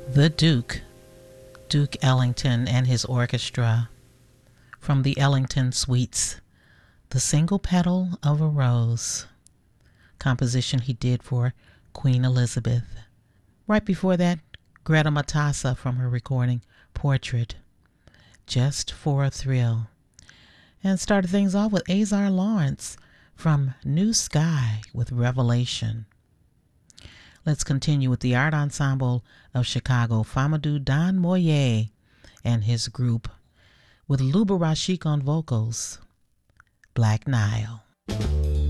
The Duke Ellington and his orchestra, from the Ellington Suites, The Single Petal of a Rose, composition he did for Queen Elizabeth. Right before that, Greta Matassa from her recording Portrait, Just for a Thrill. And started things off with Azar Lawrence from New Sky with Revelation. Let's continue with the Art Ensemble of Chicago, Famoudou Don Moye and his group, with Luba Rashik on vocals, Black Nile.